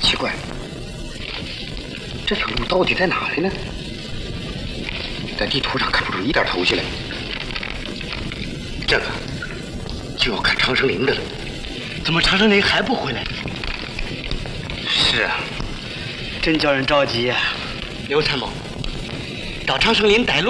奇怪，这条路到底在哪里呢？在地图上看不出一点头绪来。这个就要看长生林的了。 怎么长生林还不回来？ 是啊， 真叫人着急呀！刘参谋，到长生林带路